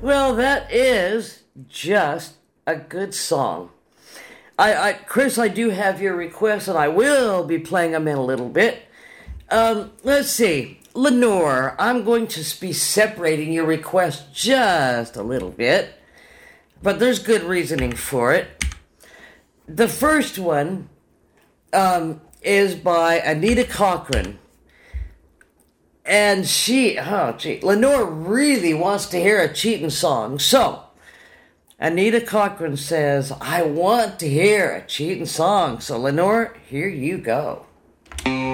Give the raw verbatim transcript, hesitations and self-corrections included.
Well, that is just a good song. I, I, Chris, I do have your requests, and I will be playing them in a little bit. Um, let's see. Lenore, I'm going to be separating your request just a little bit, but there's good reasoning for it. The first one um, is by Anita Cochran. And she, oh gee, Lenore really wants to hear a cheating song. So, Anita Cochran says, I want to hear a cheating song. So, Lenore, here you go.